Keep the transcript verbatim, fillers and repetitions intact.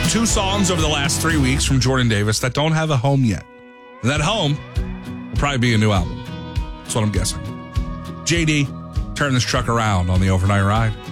two songs over the last three weeks from Jordan Davis that don't have a home yet. And that home will probably be a new album. That's what I'm guessing. J D, turn this truck around on the Overnight Ride.